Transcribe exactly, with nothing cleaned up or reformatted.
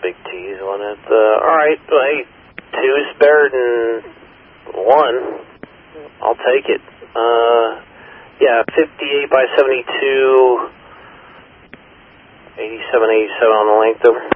big T's on it. Uh, all right, well, hey, two is better than one. I'll take it. Uh, yeah, fifty-eight by seventy-two, eighty-seven, eighty-seven on the length of